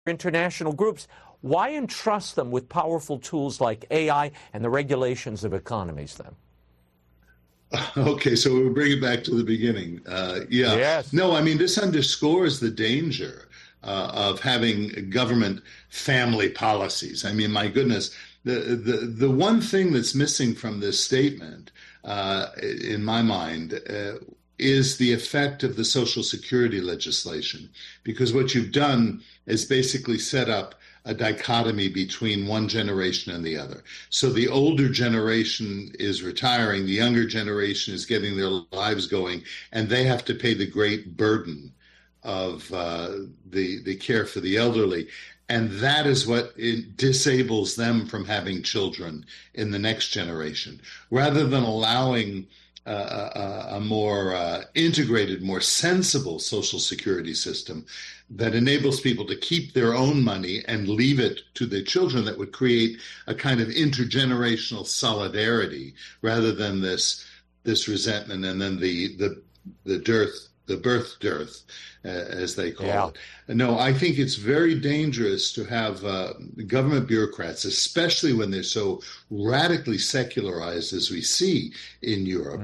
international groups. Why entrust them with powerful tools like AI and the regulations of economies then? Okay, so we'll bring it back to the beginning. Yes. No, I mean, this underscores the danger of having government family policies. I mean, my goodness, the one thing that's missing from this statement, in my mind, is the effect of the Social Security legislation. Because what you've done is basically set up a dichotomy between one generation and the other. So the older generation is retiring, the younger generation is getting their lives going, and they have to pay the great burden of the care for the elderly. And that is what disables them from having children in the next generation, rather than allowing a more integrated, more sensible Social Security system that enables people to keep their own money and leave it to their children, that would create a kind of intergenerational solidarity rather than this resentment and then the birth dearth, as they call it. No, I think it's very dangerous to have government bureaucrats, especially when they're so radically secularized as we see in Europe,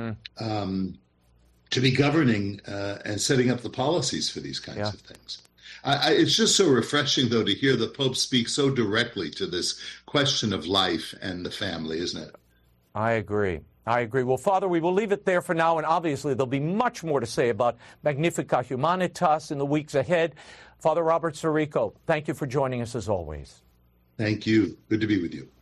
to be governing and setting up the policies for these kinds of things. It's just so refreshing, though, to hear the Pope speak so directly to this question of life and the family, isn't it? I agree. Well, Father, we will leave it there for now, and obviously there'll be much more to say about Magnificat Humanitas in the weeks ahead. Father Robert Sirico, thank you for joining us as always. Thank you. Good to be with you.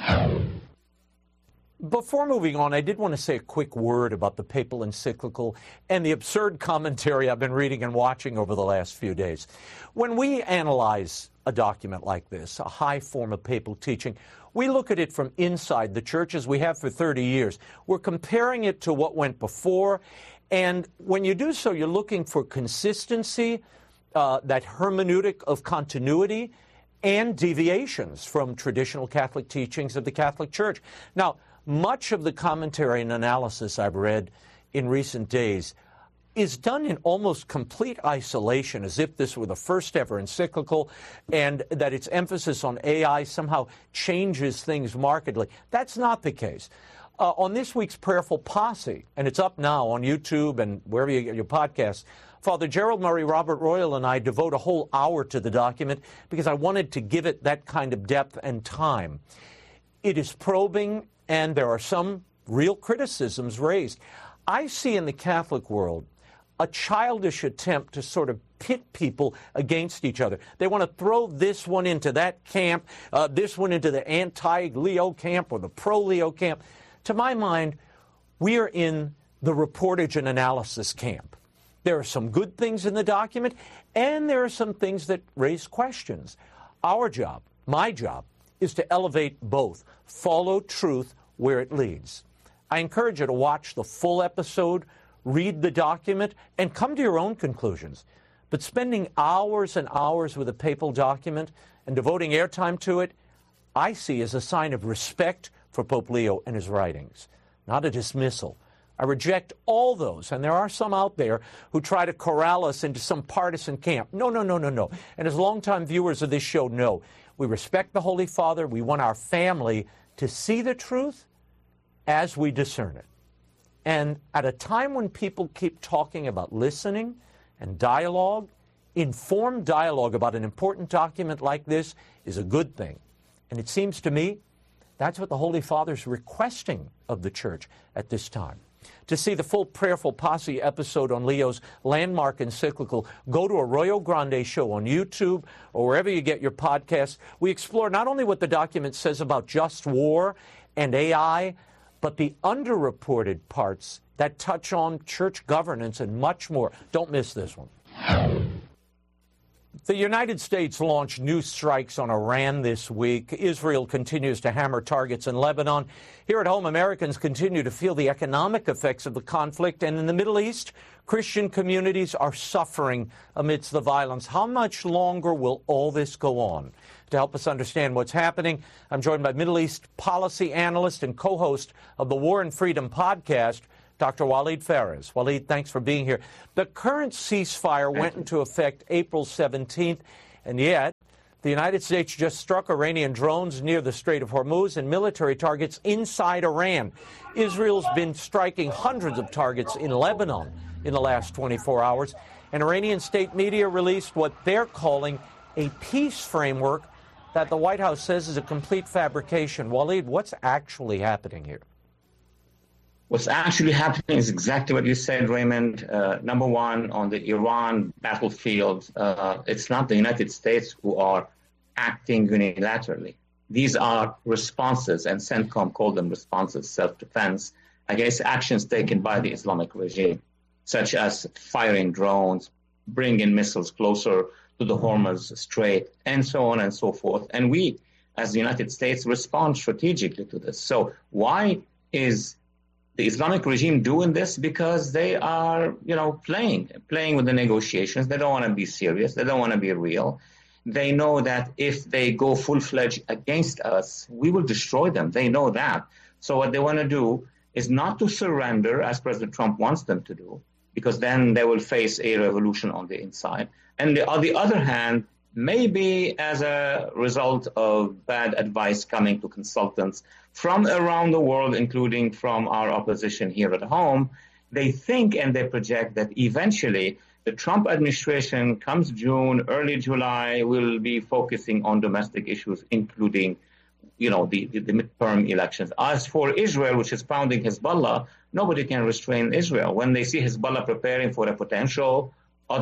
Before moving on, I did want to say a quick word about the papal encyclical and the absurd commentary I've been reading and watching over the last few days. When we analyze a document like this, a high form of papal teaching, we look at it from inside the church, as we have for 30 years. We're comparing it to what went before, and when you do so, you're looking for consistency, that hermeneutic of continuity, and deviations from traditional Catholic teachings of the Catholic Church. Now, much of the commentary and analysis I've read in recent days is done in almost complete isolation, as if this were the first ever encyclical, and that its emphasis on AI somehow changes things markedly. That's not the case. On this week's Prayerful Posse, and it's up now on YouTube and wherever you get your podcasts, Father Gerald Murray, Robert Royal, and I devote a whole hour to the document because I wanted to give it that kind of depth and time. It is probing, and there are some real criticisms raised. I see in the Catholic world a childish attempt to sort of pit people against each other. They want to throw this one into that camp, this one into the anti-Leo camp or the pro-Leo camp. To my mind, we are in the reportage and analysis camp. There are some good things in the document, and there are some things that raise questions. Our job, my job, is to elevate both, follow truth where it leads. I encourage you to watch the full episode, read the document, and come to your own conclusions. But spending hours and hours with a papal document and devoting airtime to it, I see as a sign of respect for Pope Leo and his writings, not a dismissal. I reject all those, and there are some out there who try to corral us into some partisan camp. No. And as longtime viewers of this show know, we respect the Holy Father. We want our family to see the truth as we discern it. And at a time when people keep talking about listening and dialogue, informed dialogue about an important document like this is a good thing. And it seems to me that's what the Holy Father's requesting of the Church at this time. To see the full Prayerful Posse episode on Leo's landmark encyclical, go to Arroyo Grande Show on YouTube or wherever you get your podcasts. We explore not only what the document says about just war and AI, but the underreported parts that touch on church governance and much more. Don't miss this one. The United States launched new strikes on Iran this week. Israel continues to hammer targets in Lebanon. Here at home, Americans continue to feel the economic effects of the conflict. And in the Middle East, Christian communities are suffering amidst the violence. How much longer will all this go on? To help us understand what's happening, I'm joined by Middle East policy analyst and co-host of the War and Freedom podcast, Dr. Walid Phares. Walid, thanks for being here. The current ceasefire went into effect April 17th, And yet, the United States just struck Iranian drones near the Strait of Hormuz and military targets inside Iran. Israel's been striking hundreds of targets in Lebanon in the last 24 hours. And Iranian state media released what they're calling a peace framework that the White House says is a complete fabrication. Waleed, what's actually happening here? What's actually happening is exactly what you said, Raymond. Number one, on the Iran battlefield, it's not the United States who are acting unilaterally. These are responses, and CENTCOM called them responses, self-defense, against actions taken by the Islamic regime, such as firing drones, bringing missiles closer to the Hormuz Strait, and so on and so forth. And we, as the United States, respond strategically to this. So why is the Islamic regime doing this? Because they are, playing with the negotiations. They don't want to be serious. They don't want to be real. They know that if they go full-fledged against us, we will destroy them. They know that. So what they want to do is not to surrender, as President Trump wants them to do, because then they will face a revolution on the inside. And on the other hand, maybe as a result of bad advice coming to consultants from around the world, including from our opposition here at home, they think and they project that eventually the Trump administration, comes June, early July, will be focusing on domestic issues, including, the midterm elections. As for Israel, which is founding Hezbollah, nobody can restrain Israel. When they see Hezbollah preparing for a potential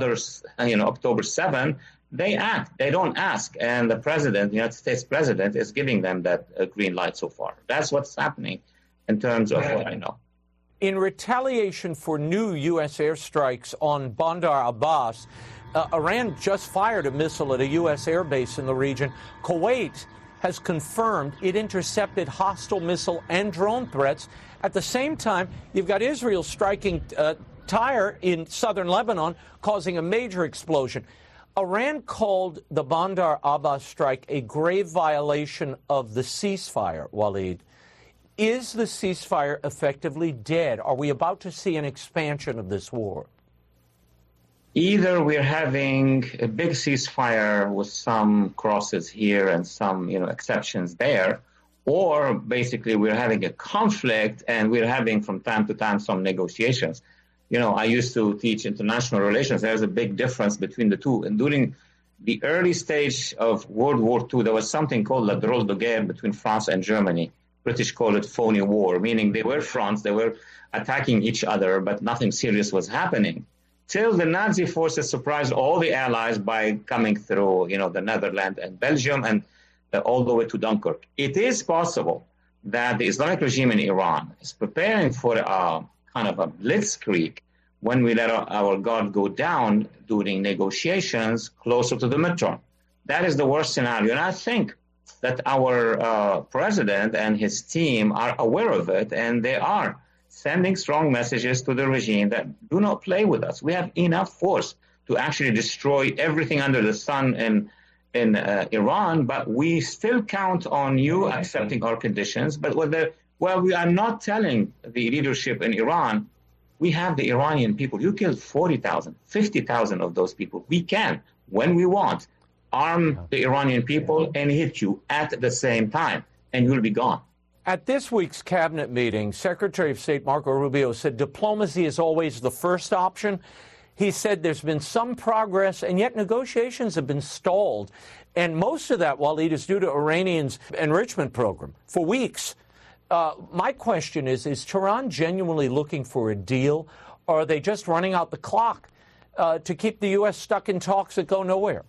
October 7, they act. They don't ask. And the president, the United States president, is giving them that green light so far. That's what's happening in terms of what I know. In retaliation for new U.S. airstrikes on Bandar Abbas, Iran just fired a missile at a U.S. airbase in the region. Kuwait has confirmed it intercepted hostile missile and drone threats. At the same time, you've got Israel striking Tyre in southern Lebanon, causing a major explosion. Iran called the Bandar Abbas strike a grave violation of the ceasefire, Waleed. Is the ceasefire effectively dead? Are we about to see an expansion of this war? Either we're having a big ceasefire with some crosses here and some, exceptions there, or basically we're having a conflict and we're having from time to time some negotiations. I used to teach international relations. There's a big difference between the two. And during the early stage of World War II, there was something called la drôle de guerre between France and Germany. British call it phony war, meaning they were France, they were attacking each other, but nothing serious was happening. Till the Nazi forces surprised all the Allies by coming through, the Netherlands and Belgium and all the way to Dunkirk. It is possible that the Islamic regime in Iran is preparing for a kind of a blitzkrieg when we let our guard go down during negotiations closer to the midterm. That is the worst scenario. And I think that our president and his team are aware of it, and they are sending strong messages to the regime that do not play with us. We have enough force to actually destroy everything under the sun in Iran, but we still count on you accepting our conditions. But we are not telling the leadership in Iran, we have the Iranian people. You killed 40,000, 50,000 of those people. We can, when we want, arm the Iranian people and hit you at the same time, and you'll be gone. At this week's cabinet meeting, Secretary of State Marco Rubio said diplomacy is always the first option. He said there's been some progress, and yet negotiations have been stalled. And most of that, Waleed, is due to Iranians' enrichment program for weeks. My question is Tehran genuinely looking for a deal, or are they just running out the clock to keep the U.S. stuck in talks that go nowhere?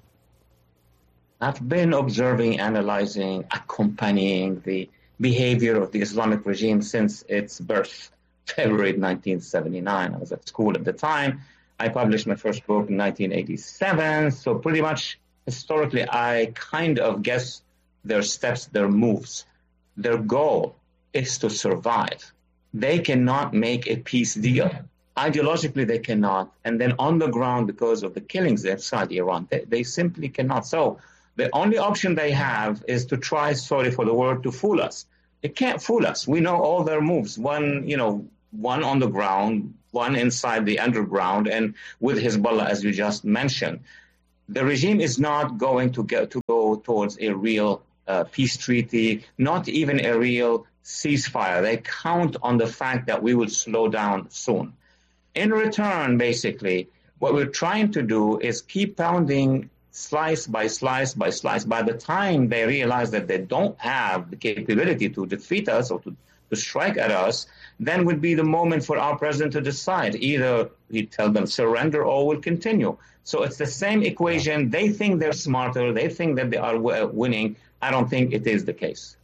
I've been observing, analyzing, accompanying the behavior of the Islamic regime since its birth, February 1979. I was at school at the time. I published my first book in 1987. So pretty much historically, I kind of guess their steps, their moves. Their goal is to survive. They cannot make a peace deal. Ideologically, they cannot. And then on the ground, because of the killings inside Iran, they simply cannot. So the only option they have is to try, sorry for the word, to fool us. They can't fool us. We know all their moves. One on the ground, one inside the underground, and with Hezbollah, as you just mentioned. the regime is not going to go towards a real peace treaty, not even a real ceasefire. They count on the fact that we will slow down soon. In return, basically, what we're trying to do is keep pounding slice by slice by slice. By the time they realize that they don't have the capability to defeat us or to strike at us, then would be the moment for our president to decide. Either we tell them surrender or we'll continue. So it's the same equation. They think they're smarter. They think that they are winning. I don't think it is the case.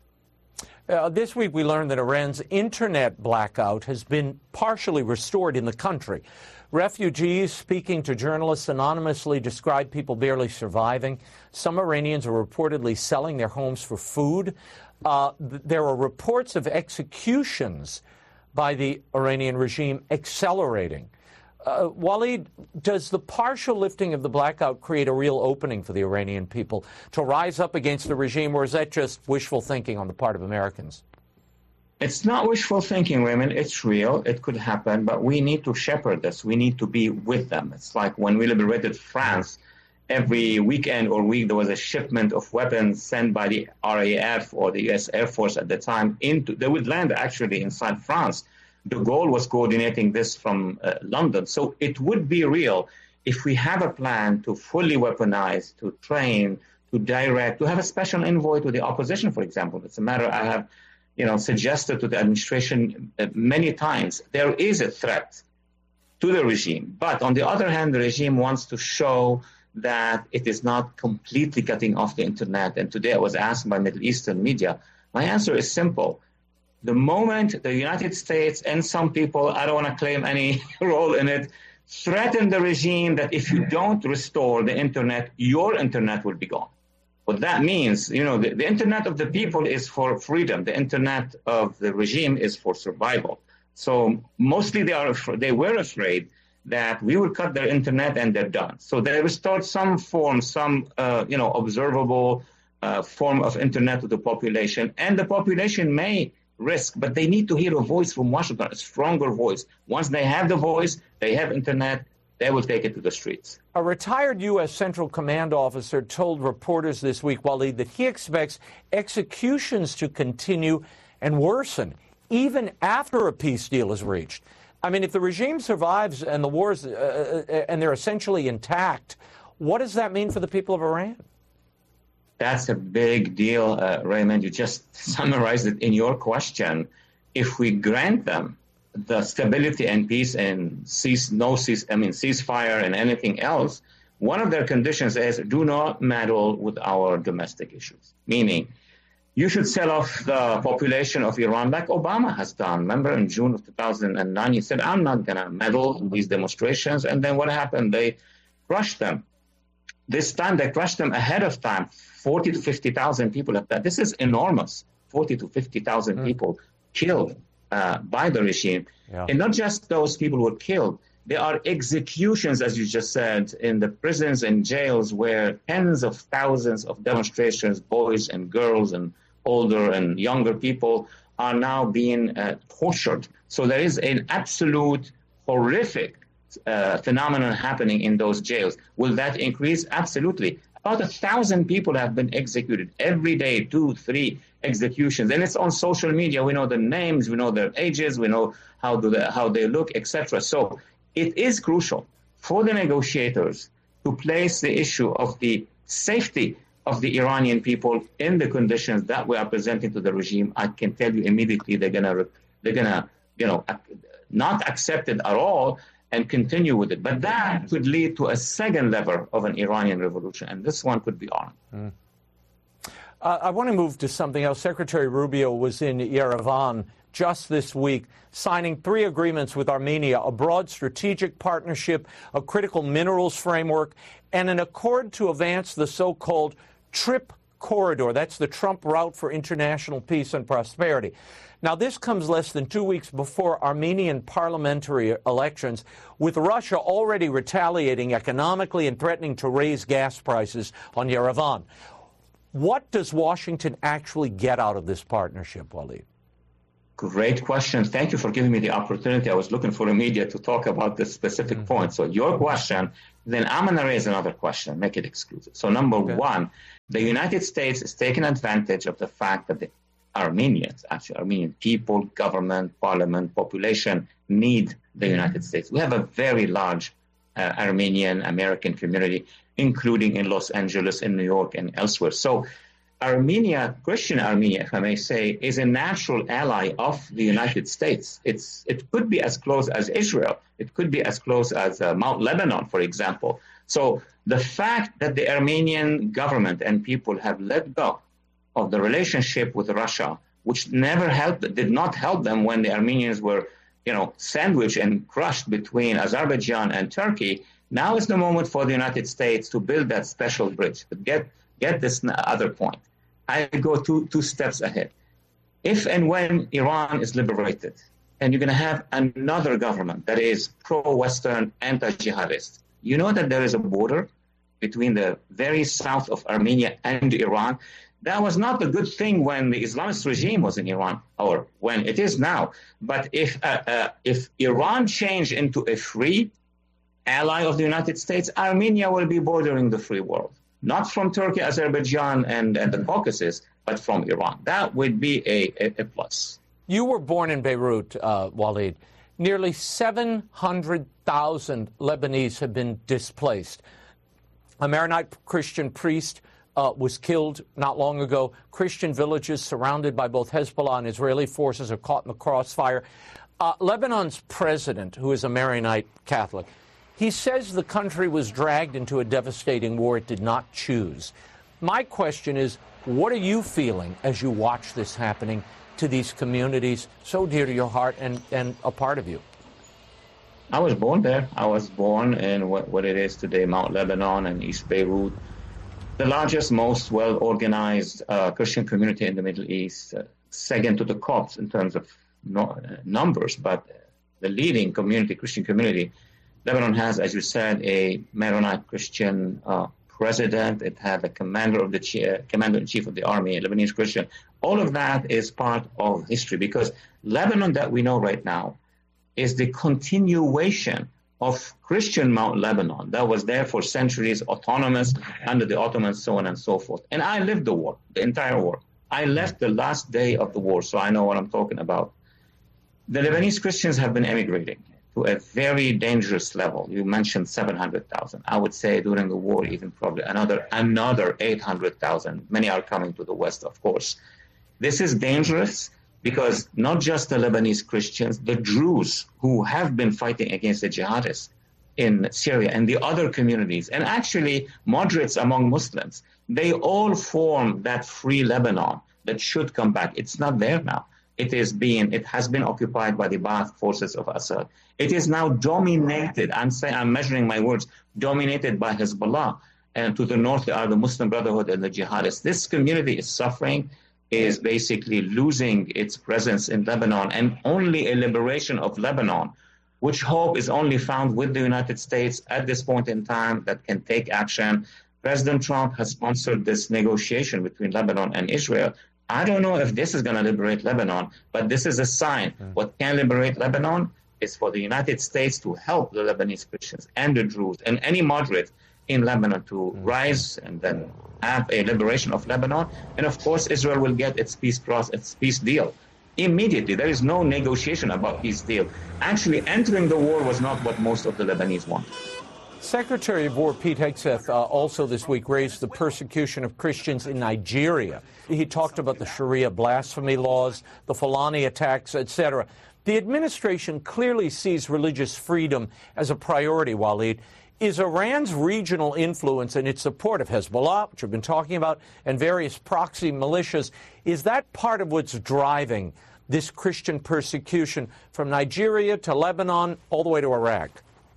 This week we learned that Iran's internet blackout has been partially restored in the country. Refugees speaking to journalists anonymously describe people barely surviving. Some Iranians are reportedly selling their homes for food. There are reports of executions by the Iranian regime accelerating. Walid, does the partial lifting of the blackout create a real opening for the Iranian people to rise up against the regime, or is that just wishful thinking on the part of Americans? It's not wishful thinking, Raymond. It's real. It could happen, but we need to shepherd this. We need to be with them. It's like when we liberated France, every weekend or week there was a shipment of weapons sent by the RAF or the U.S. Air Force at the time. They would land actually inside France. The goal was coordinating this from London. So it would be real if we have a plan to fully weaponize, to train, to direct, to have a special envoy to the opposition, for example. It's a matter I have suggested to the administration many times. There is a threat to the regime. But on the other hand, the regime wants to show that it is not completely cutting off the internet. And today I was asked by Middle Eastern media. My answer is simple. The moment the United States and some people, I don't want to claim any role in it, threaten the regime that if you don't restore the internet, your internet will be gone. What that means, the internet of the people is for freedom. The internet of the regime is for survival. So mostly they were afraid that we will cut their internet and they're done. So they restored some form, observable form of internet to the population. And the population may risk, but they need to hear a voice from Washington, a stronger voice. Once they have the voice, they have internet, they will take it to the streets. A retired U.S. Central Command officer told reporters this week, Walid, that he expects executions to continue and worsen even after a peace deal is reached. I mean, if the regime survives and the wars and they're essentially intact, what does that mean for the people of Iran? That's a big deal, Raymond. You just summarized it in your question. If we grant them the stability and peace and ceasefire and anything else, one of their conditions is do not meddle with our domestic issues. Meaning, you should sell off the population of Iran like Obama has done. Remember in June of 2009, he said, I'm not going to meddle in these demonstrations. And then what happened? They crushed them. This time they crushed them ahead of time. 40 to 50,000 people have died. This is enormous. 40 to 50,000 people killed by the regime. Yeah. And not just those people were killed. There are executions, as you just said, in the prisons and jails where tens of thousands of demonstrations, boys and girls and older and younger people are now being tortured. So there is an absolute horrific phenomenon happening in those jails. Will that increase? Absolutely. About 1,000 people have been executed every day, 2, 3 executions. And it's on social media. We know the names, we know their ages, we know how they look, etc. So it is crucial for the negotiators to place the issue of the safety of the Iranian people in the conditions that we are presenting to the regime. I can tell you immediately they're gonna not accept it at all and continue with it. But that could lead to a second level of an Iranian revolution, and this one could be armed. I want to move to something else. Secretary Rubio was in Yerevan just this week, signing 3 agreements with Armenia, a broad strategic partnership, a critical minerals framework, and an accord to advance the so-called TRIP corridor. That's the Trump route for international peace and prosperity. Now, this comes less than 2 weeks before Armenian parliamentary elections, with Russia already retaliating economically and threatening to raise gas prices on Yerevan. What does Washington actually get out of this partnership, Walid? Great question. Thank you for giving me the opportunity. I was looking for a media to talk about this specific point. So your question, then I'm going to raise another question, make it exclusive. So number one, the United States is taking advantage of the fact that the Armenians, actually Armenian people, government, parliament, population need the United States. We have a very large Armenian American community, including in Los Angeles, in New York, and elsewhere. So Armenia, Christian Armenia, if I may say, is a natural ally of the United States. It could be as close as Israel. It could be as close as Mount Lebanon, for example. So the fact that the Armenian government and people have let go of the relationship with Russia, which did not help them when the Armenians were, sandwiched and crushed between Azerbaijan and Turkey, now is the moment for the United States to build that special bridge. But get this other point. I go two steps ahead. If and when Iran is liberated, and you're going to have another government that is pro-Western, anti-jihadist, you know that there is a border between the very south of Armenia and Iran. That was not a good thing when the Islamist regime was in Iran, or when it is now. But if Iran changed into a free ally of the United States, Armenia will be bordering the free world. Not from Turkey, Azerbaijan, and the Caucasus, but from Iran. That would be a plus. You were born in Beirut, Walid. Nearly 700,000 Lebanese have been displaced. A Maronite Christian priest was killed not long ago. Christian villages surrounded by both Hezbollah and Israeli forces are caught in the crossfire. Lebanon's president, who is a Maronite Catholic, he says the country was dragged into a devastating war it did not choose. My question is, what are you feeling as you watch this happening to these communities so dear to your heart and a part of you? I was born there. I was born in what it is today, Mount Lebanon and East Beirut, the largest, most well-organized Christian community in the Middle East, second to the Copts in terms of numbers, but the leading community, Christian community. Lebanon has, as you said, a Maronite Christian president. It had a commander-in-chief of the army, a Lebanese Christian. All of that is part of history because Lebanon that we know right now is the continuation of Christian Mount Lebanon that was there for centuries, autonomous under the Ottomans, so on and so forth. And I lived the war, the entire war. I left the last day of the war, so I know what I'm talking about. The Lebanese Christians have been emigrating to a very dangerous level. You mentioned 700,000. I would say during the war, even probably another 800,000. Many are coming to the West, of course. This is dangerous because not just the Lebanese Christians, the Druze who have been fighting against the jihadists in Syria and the other communities, and actually moderates among Muslims, they all form that free Lebanon that should come back. It's not there now. It has been occupied by the Ba'ath forces of Assad. It is now dominated, I'm measuring my words, dominated by Hezbollah. And to the north, there are the Muslim Brotherhood and the jihadists. This community is suffering, is basically losing its presence in Lebanon, and only a liberation of Lebanon, which hope is only found with the United States at this point in time that can take action. President Trump has sponsored this negotiation between Lebanon and Israel. I don't know if this is going to liberate Lebanon, but this is a sign. What can liberate Lebanon is for the United States to help the Lebanese Christians and the Druze and any moderate in Lebanon to rise and then have a liberation of Lebanon. And of course, Israel will get its peace deal immediately. There is no negotiation about peace deal. Actually, entering the war was not what most of the Lebanese want. Secretary of War Pete Hegseth also this week raised the persecution of Christians in Nigeria. He talked about the Sharia blasphemy laws, the Fulani attacks, etc. The administration clearly sees religious freedom as a priority, Walid. Is Iran's regional influence and its support of Hezbollah, which we've been talking about, and various proxy militias, is that part of what's driving this Christian persecution from Nigeria to Lebanon all the way to Iraq?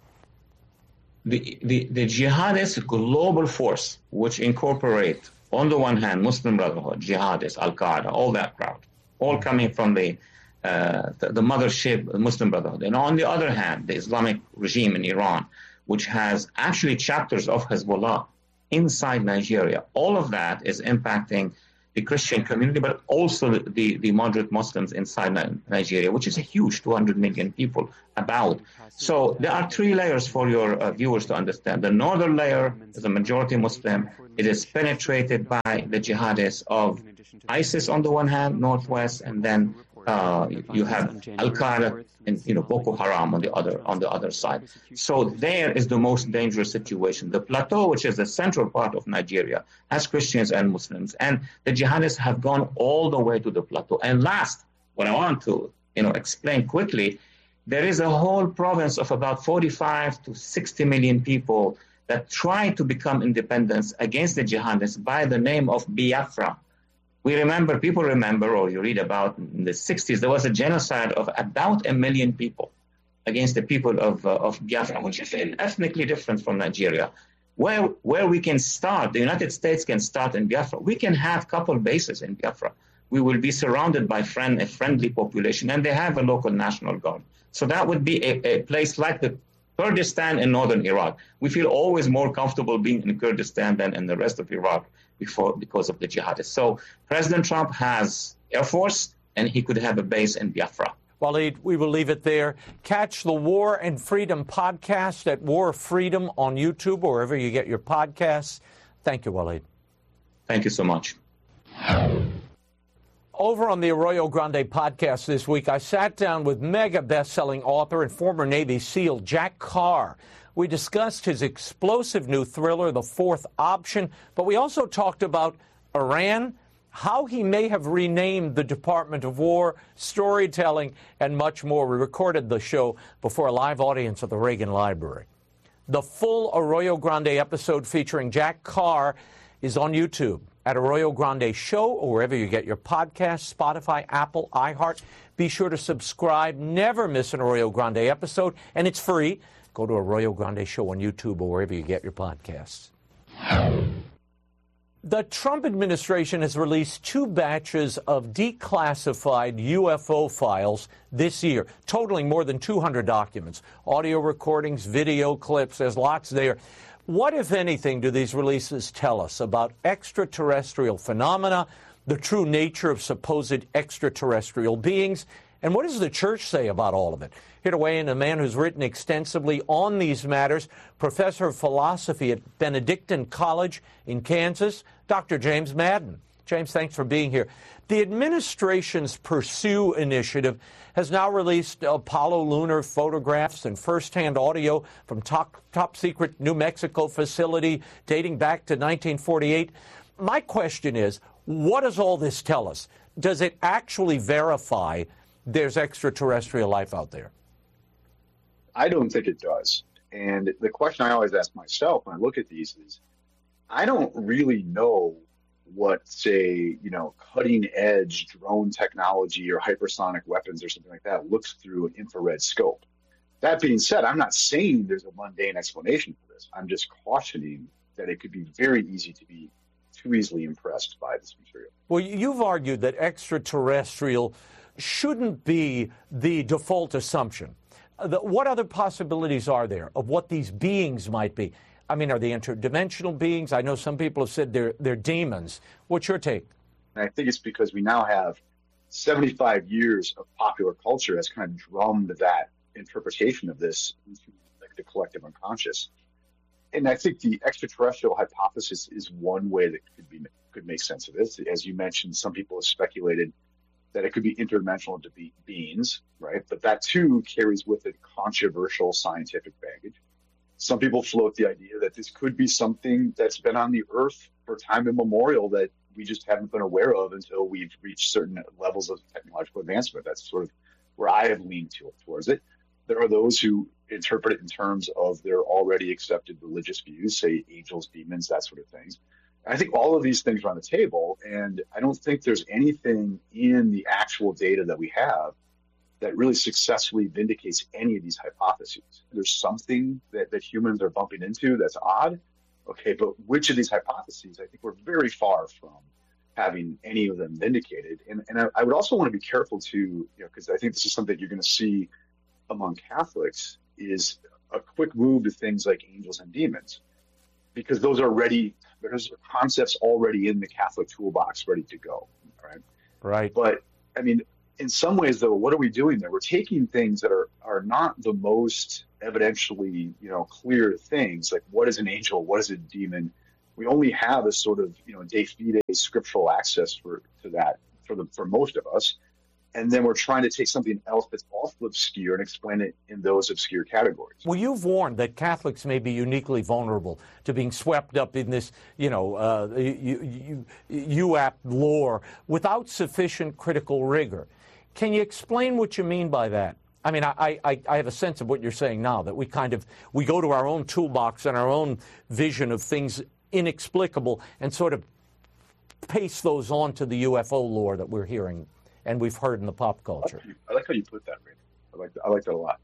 The jihadist global force, which incorporate, on the one hand, Muslim Brotherhood, jihadists, Al-Qaeda, all that crowd, all coming from the mothership, Muslim Brotherhood. And on the other hand, the Islamic regime in Iran, which has actually chapters of Hezbollah inside Nigeria. All of that is impacting the Christian community, but also the moderate Muslims inside Nigeria, which is a huge 200 million people about. So there are three layers for your viewers to understand. The northern layer is a majority Muslim. It is penetrated by the jihadists of ISIS on the one hand, northwest, and then you have Al-Qaeda and Boko Haram on the other side. So there is the most dangerous situation. The plateau, which is the central part of Nigeria, has Christians and Muslims, and the jihadists have gone all the way to the plateau. And last, what I want to explain quickly, there is a whole province of about 45 to 60 million people that try to become independent against the jihadists by the name of Biafra. People remember, or you read about in the 60s, there was a genocide of about 1 million people against the people of Biafra, which is ethnically different from Nigeria. Where we can start, the United States can start in Biafra. We can have couple bases in Biafra. We will be surrounded by a friendly population, and they have a local national guard. So that would be a place like the Kurdistan in northern Iraq. We feel always more comfortable being in Kurdistan than in the rest of Iraq because of the jihadists. So President Trump has Air Force, and he could have a base in Biafra. Waleed, we will leave it there. Catch the War and Freedom podcast at War Freedom on YouTube or wherever you get your podcasts. Thank you, Waleed. Thank you so much. Over on the Arroyo Grande podcast this week, I sat down with mega best-selling author and former Navy SEAL Jack Carr. We discussed his explosive new thriller, The Fourth Option, but we also talked about Iran, how he may have renamed the Department of War, storytelling, and much more. We recorded the show before a live audience at the Reagan Library. The full Arroyo Grande episode featuring Jack Carr is on YouTube at Arroyo Grande Show or wherever you get your podcasts, Spotify, Apple, iHeart. Be sure to subscribe. Never miss an Arroyo Grande episode, and it's free. Go to Arroyo Grande Show on YouTube or wherever you get your podcasts. The Trump administration has released 2 batches of declassified UFO files this year, totaling more than 200 documents, audio recordings, video clips. There's lots there. What, if anything, do these releases tell us about extraterrestrial phenomena, the true nature of supposed extraterrestrial beings, and what does the church say about all of it? Here to weigh in, a man who's written extensively on these matters, professor of philosophy at Benedictine College in Kansas, Dr. James Madden. James, thanks for being here. The administration's Pursue initiative has now released Apollo lunar photographs and first-hand audio from top secret New Mexico facility dating back to 1948. My question is, what does all this tell us? Does it actually verify there's extraterrestrial life out there? I don't think it does. And the question I always ask myself when I look at these is, I don't really know what, say, cutting edge drone technology or hypersonic weapons or something like that looks through an infrared scope. That being said, I'm not saying there's a mundane explanation for this. I'm just cautioning that it could be very easy to be too easily impressed by this material. Well, you've argued that extraterrestrial shouldn't be the default assumption. What other possibilities are there of what these beings might be? I mean, are they interdimensional beings? I know some people have said they're demons. What's your take? And I think it's because we now have 75 years of popular culture has kind of drummed that interpretation of this into the collective unconscious. And I think the extraterrestrial hypothesis is one way that could make sense of this. As you mentioned, some people have speculated that it could be interdimensional beings, right? But that too carries with it controversial scientific baggage. Some people float the idea that this could be something that's been on the Earth for time immemorial that we just haven't been aware of until we've reached certain levels of technological advancement. That's sort of where I have leaned towards it. There are those who interpret it in terms of their already accepted religious views, say angels, demons, that sort of things. I think all of these things are on the table, and I don't think there's anything in the actual data that we have that really successfully vindicates any of these hypotheses. There's something that humans are bumping into that's odd. Okay, but which of these hypotheses? I think we're very far from having any of them vindicated. And I would also want to be careful to, because I think this is something you're going to see among Catholics, is a quick move to things like angels and demons. because those are ready, because concepts already in the Catholic toolbox ready to go, right? Right. But I mean, in some ways, though, what are we doing there? We're taking things that are not the most evidentially, clear things, like what is an angel, what is a demon. We only have a sort of, de fide scriptural access to that for most of us. And then we're trying to take something else that's also obscure and explain it in those obscure categories. Well, you've warned that Catholics may be uniquely vulnerable to being swept up in this, UAP lore without sufficient critical rigor. Can you explain what you mean by that? I mean, I have a sense of what you're saying now, that we go to our own toolbox and our own vision of things inexplicable and sort of paste those on to the UFO lore that we're hearing and we've heard in the pop culture. I like how you put that, Raymond. I like that a lot.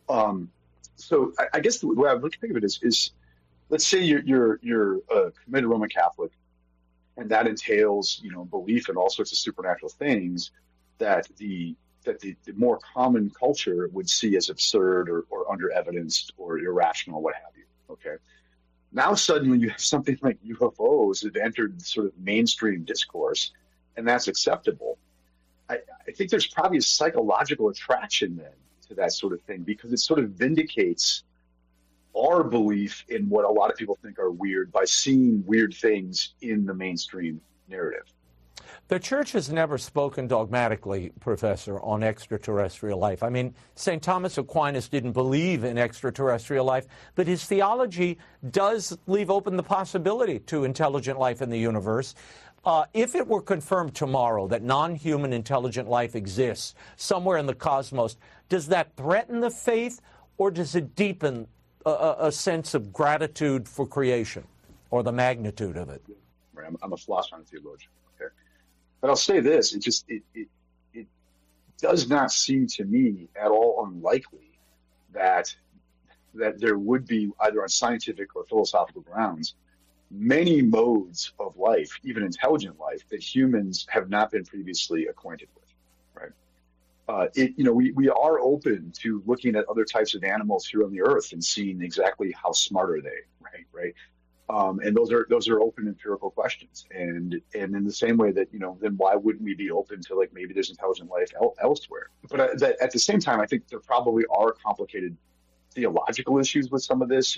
So I guess the way I like to think of it is let's say you're a committed Roman Catholic, and that entails belief in all sorts of supernatural things that the more common culture would see as absurd or under evidenced or irrational, what have you. Okay. Now suddenly you have something like UFOs that have entered sort of mainstream discourse, and that's acceptable. I think there's probably a psychological attraction then to that sort of thing, because it sort of vindicates our belief in what a lot of people think are weird by seeing weird things in the mainstream narrative. The Church has never spoken dogmatically, Professor, on extraterrestrial life. I mean, St. Thomas Aquinas didn't believe in extraterrestrial life, but his theology does leave open the possibility to intelligent life in the universe. If it were confirmed tomorrow that non-human intelligent life exists somewhere in the cosmos, does that threaten the faith, or does it deepen a sense of gratitude for creation or the magnitude of it? Right. I'm a philosopher and a theologian. Okay. But I'll say this, it does not seem to me at all unlikely that there would be, either on scientific or philosophical grounds, many modes of life, even intelligent life, that humans have not been previously acquainted with, right? We are open to looking at other types of animals here on the earth and seeing exactly how smart are they, right? And those are open empirical questions. And in the same way that, then why wouldn't we be open to, like, maybe there's intelligent life elsewhere? But at the same time, I think there probably are complicated theological issues with some of this,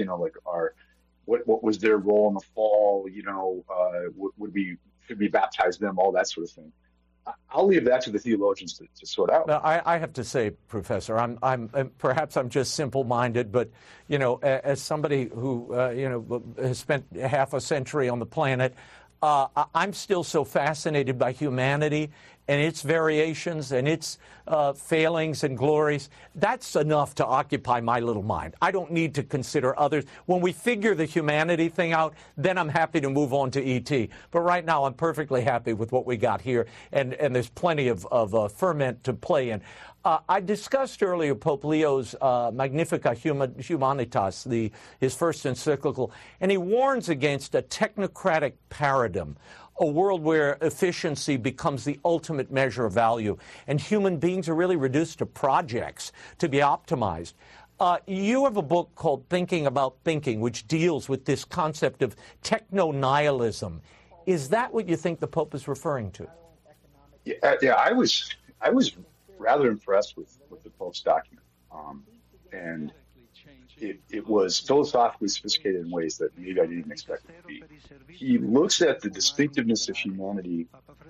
what was their role in the fall? Should we baptize them? All that sort of thing. I'll leave that to the theologians to sort out. Now, I have to say, Professor, perhaps I'm just simple-minded, but as somebody who has spent half a century on the planet, I'm still so fascinated by humanity and its variations and its failings and glories. That's enough to occupy my little mind. I don't need to consider others. When we figure the humanity thing out, then I'm happy to move on to E.T. But right now, I'm perfectly happy with what we got here, and there's plenty of ferment to play in. I discussed earlier Pope Leo's Magnificat Humanitas, his first encyclical, and he warns against a technocratic paradigm, a world where efficiency becomes the ultimate measure of value, and human beings are really reduced to projects to be optimized. You have a book called Thinking About Thinking, which deals with this concept of techno-nihilism. Is that what you think the Pope is referring to? Yeah, I was rather impressed with the Pope's document, and it was philosophically sophisticated in ways that maybe I didn't even expect it to be. He looks at the distinctiveness of humanity,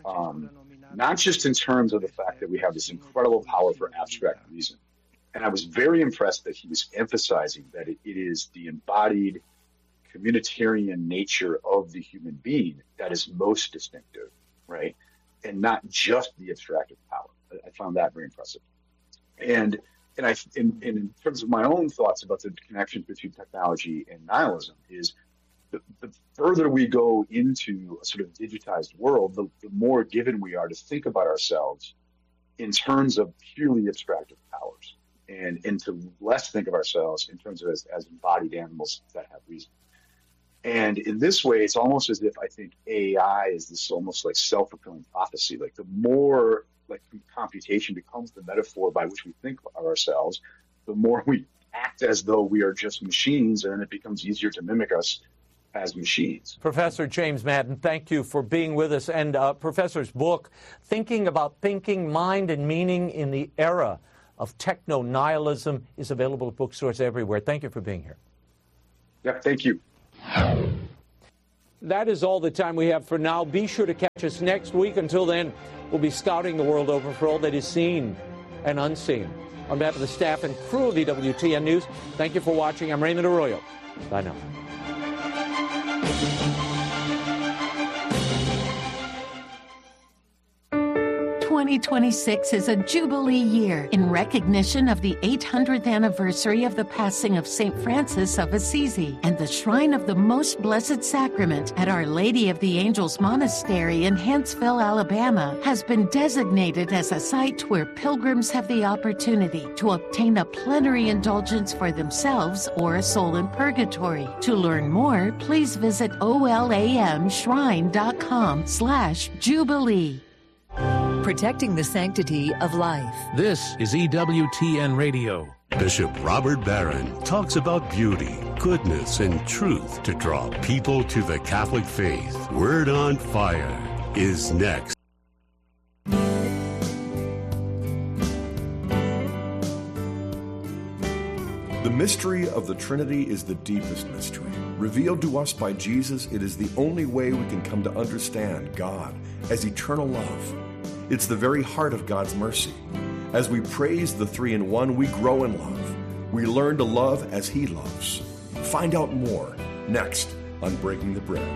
not just in terms of the fact that we have this incredible power for abstract reason. And I was very impressed that he was emphasizing that it is the embodied communitarian nature of the human being that is most distinctive, right? And not just the abstractive power. I found that very impressive. And in terms of my own thoughts about the connection between technology and nihilism, is the further we go into a sort of digitized world, the more given we are to think about ourselves in terms of purely abstractive powers, and to less think of ourselves in terms of as embodied animals that have reason. And in this way, it's almost as if I think AI is this almost like self-fulfilling prophecy. Like the more like computation becomes the metaphor by which we think of ourselves, the more we act as though we are just machines, and it becomes easier to mimic us as machines. Professor James Madden, thank you for being with us. And Professor's book, Thinking About Thinking, Mind and Meaning in the Era of Techno-Nihilism, is available at bookstores everywhere. Thank you for being here. Yep, thank you. That is all the time we have for now. Be sure to catch us next week. Until then, we'll be scouting the world over for all that is seen and unseen. On behalf of the staff and crew of EWTN News, thank you for watching. I'm Raymond Arroyo. Bye now. 2026 is a Jubilee year in recognition of the 800th anniversary of the passing of St. Francis of Assisi, and the Shrine of the Most Blessed Sacrament at Our Lady of the Angels Monastery in Huntsville, Alabama, has been designated as a site where pilgrims have the opportunity to obtain a plenary indulgence for themselves or a soul in purgatory. To learn more, please visit olamshrine.com/Jubilee. Protecting the sanctity of life. This is EWTN Radio. Bishop Robert Barron talks about beauty, goodness, and truth to draw people to the Catholic faith. Word on Fire is next. The mystery of the Trinity is the deepest mystery. Revealed to us by Jesus, it is the only way we can come to understand God as eternal love. It's the very heart of God's mercy. As we praise the Three-in-One, we grow in love. We learn to love as He loves. Find out more next on Breaking the Bread.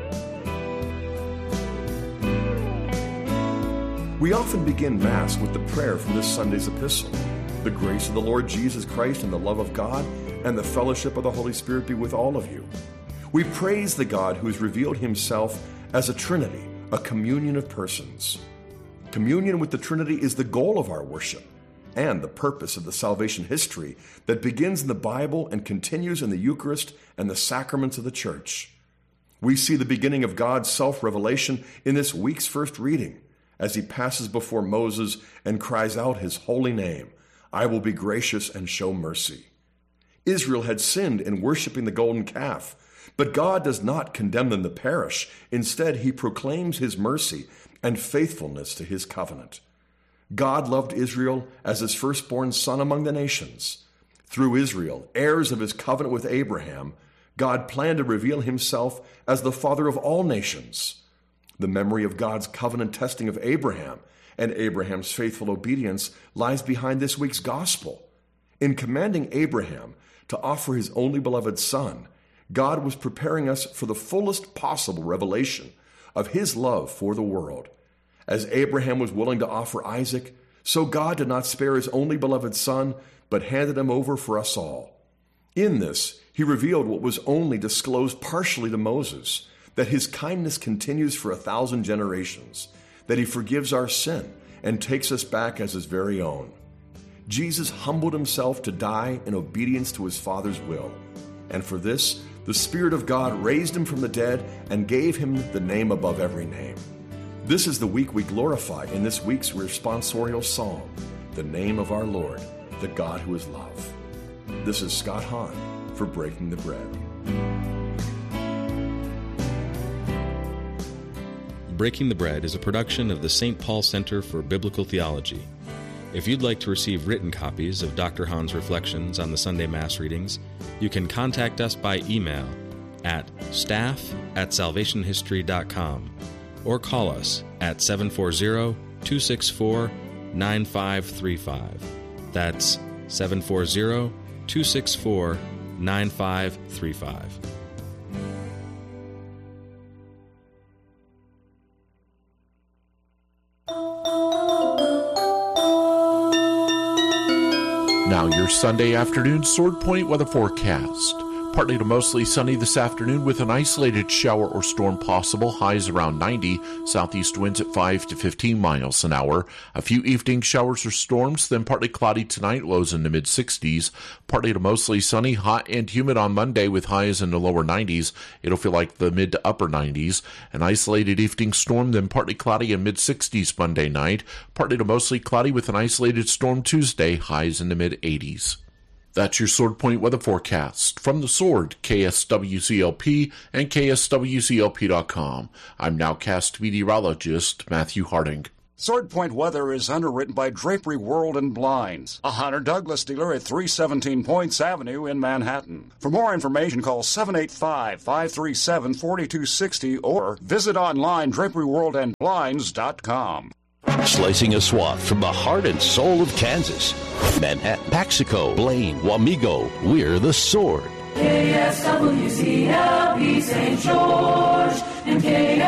We often begin Mass with the prayer from this Sunday's epistle. The grace of the Lord Jesus Christ and the love of God and the fellowship of the Holy Spirit be with all of you. We praise the God who has revealed Himself as a Trinity, a communion of persons. Communion with the Trinity is the goal of our worship and the purpose of the salvation history that begins in the Bible and continues in the Eucharist and the sacraments of the Church. We see the beginning of God's self-revelation in this week's first reading as He passes before Moses and cries out His holy name, "I will be gracious and show mercy." Israel had sinned in worshiping the golden calf, but God does not condemn them to perish. Instead, He proclaims His mercy and faithfulness to His covenant. God loved Israel as His firstborn son among the nations. Through Israel, heirs of His covenant with Abraham, God planned to reveal Himself as the father of all nations. The memory of God's covenant testing of Abraham and Abraham's faithful obedience lies behind this week's gospel. In commanding Abraham to offer his only beloved son, God was preparing us for the fullest possible revelation of His love for the world. As Abraham was willing to offer Isaac, so God did not spare His only beloved son, but handed him over for us all. In this, He revealed what was only disclosed partially to Moses, that His kindness continues for 1,000 generations, that He forgives our sin and takes us back as His very own. Jesus humbled Himself to die in obedience to His Father's will, and for this, the Spirit of God raised Him from the dead and gave Him the name above every name. This is the week we glorify in this week's responsorial psalm, the name of our Lord, the God who is love. This is Scott Hahn for Breaking the Bread. Breaking the Bread is a production of the St. Paul Center for Biblical Theology. If you'd like to receive written copies of Dr. Hahn's reflections on the Sunday Mass readings, you can contact us by email at staff@salvationhistory.com or call us at 740-264-9535. That's 740-264-9535. Now your Sunday afternoon Sword Point weather forecast. Partly to mostly sunny this afternoon with an isolated shower or storm possible. Highs around 90. Southeast winds at 5 to 15 miles an hour. A few evening showers or storms, then partly cloudy tonight. Lows in the mid-60s. Partly to mostly sunny, hot and humid on Monday with highs in the lower 90s. It'll feel like the mid to upper 90s. An isolated evening storm, then partly cloudy and mid-60s Monday night. Partly to mostly cloudy with an isolated storm Tuesday. Highs in the mid-80s. That's your Sword Point weather forecast. From the Sword, KSWCLP and KSWCLP.com. I'm nowcast meteorologist Matthew Harding. Sword Point weather is underwritten by Drapery World and Blinds, a Hunter Douglas dealer at 317 Points Avenue in Manhattan. For more information, call 785-537-4260 or visit online draperyworldandblinds.com. Slicing a swath from the heart and soul of Kansas. Manhattan, Paxico, Blaine, Wamego, we're the Sword. KSWCLP St. George and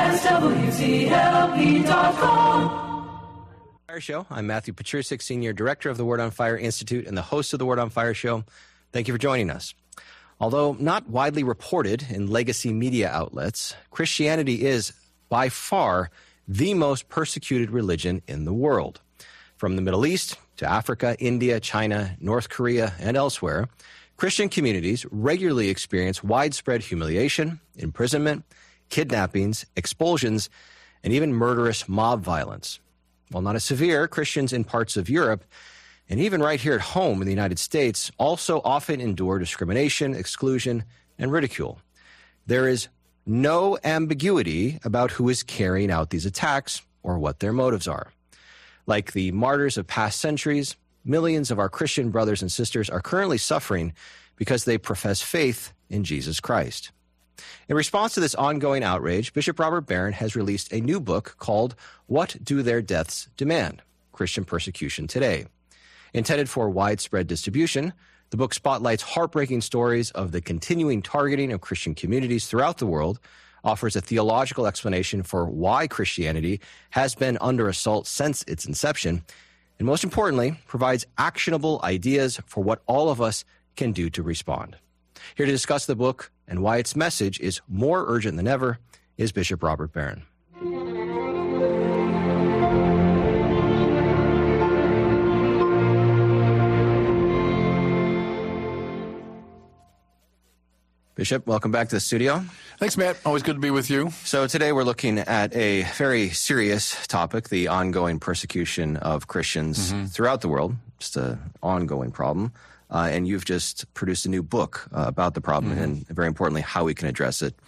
KSWCLP.com. Fire Show. I'm Matthew Patrusik, Senior Director of the Word on Fire Institute and the host of the Word on Fire Show. Thank you for joining us. Although not widely reported in legacy media outlets, Christianity is by far the most persecuted religion in the world. From the Middle East to Africa, India, China, North Korea, and elsewhere, Christian communities regularly experience widespread humiliation, imprisonment, kidnappings, expulsions, and even murderous mob violence. While not as severe, Christians in parts of Europe, and even right here at home in the United States, also often endure discrimination, exclusion, and ridicule. There is no ambiguity about who is carrying out these attacks or what their motives are. Like the martyrs of past centuries, millions of our Christian brothers and sisters are currently suffering because they profess faith in Jesus Christ. In response to this ongoing outrage, Bishop Robert Barron has released a new book called What Do Their Deaths Demand? Christian Persecution Today. Intended for widespread distribution, the book spotlights heartbreaking stories of the continuing targeting of Christian communities throughout the world, offers a theological explanation for why Christianity has been under assault since its inception, and most importantly, provides actionable ideas for what all of us can do to respond. Here to discuss the book and why its message is more urgent than ever is Bishop Robert Barron. Bishop, welcome back to the studio. Thanks, Matt. Always good to be with you. So today we're looking at a very serious topic, the ongoing persecution of Christians throughout the world. Just an ongoing problem. And you've just produced a new book about the problem and, very importantly, how we can address it.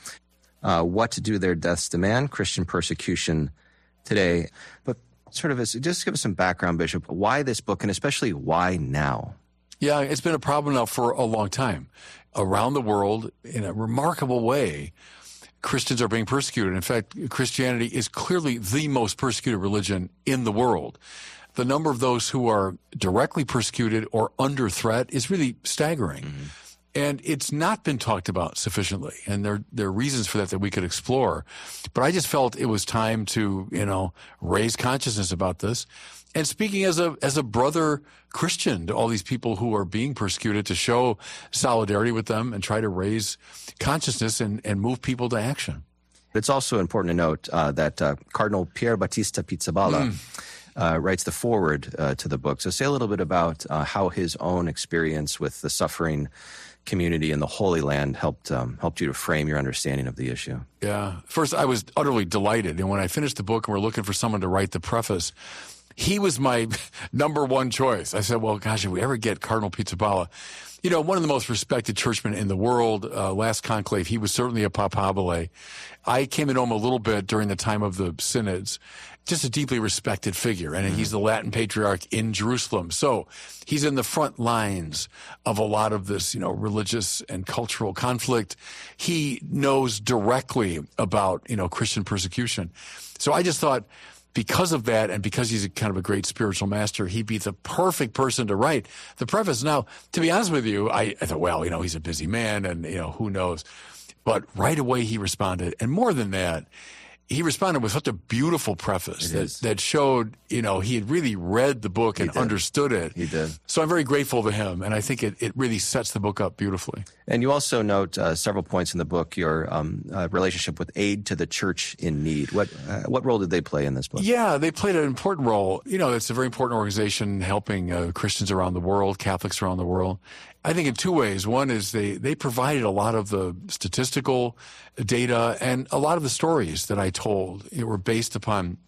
What Do Their Deaths Demand? Christian Persecution Today. But just give us some background, Bishop. Why this book, and especially why now? Yeah, it's been a problem now for a long time. Around the world, in a remarkable way, Christians are being persecuted. In fact, Christianity is clearly the most persecuted religion in the world. The number of those who are directly persecuted or under threat is really staggering. And it's not been talked about sufficiently. And there are reasons for that we could explore. But I just felt it was time to, raise consciousness about this. And speaking as a brother Christian to all these people who are being persecuted, to show solidarity with them and try to raise consciousness and move people to action. It's also important to note that Cardinal Pier Battista Pizzaballa writes the foreword to the book. So say a little bit about how his own experience with the suffering community in the Holy Land helped you to frame your understanding of the issue. Yeah. First, I was utterly delighted. And when I finished the book and we're looking for someone to write the preface, he was my number one choice. I said, well, gosh, if we ever get Cardinal Pizzaballa, one of the most respected churchmen in the world, last conclave, he was certainly a papabile. I came to know him a little bit during the time of the synods. Just a deeply respected figure, and he's the Latin patriarch in Jerusalem. So he's in the front lines of a lot of this, religious and cultural conflict. He knows directly about, Christian persecution. So I just thought, because of that, and because he's kind of a great spiritual master, he'd be the perfect person to write the preface. Now, to be honest with you, I thought, well, he's a busy man, and, who knows. But right away he responded. And more than that, he responded with such a beautiful preface that showed, he had really read the book and understood it. He did. So I'm very grateful to him, and I think it really sets the book up beautifully. And you also note several points in the book, your relationship with Aid to the Church in Need. What role did they play in this book? Yeah, they played an important role. It's a very important organization helping Christians around the world, Catholics around the world. I think in two ways. One is they provided a lot of the statistical data and a lot of the stories that I told were based upon